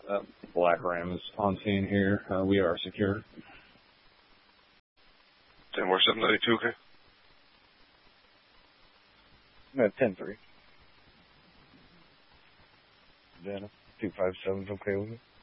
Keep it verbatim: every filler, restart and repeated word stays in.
Uh, Black Ram is on scene here. Uh, we are secure. ten more seven ninety-two, okay? I'm at ten three. Dana, two five seven's okay with it?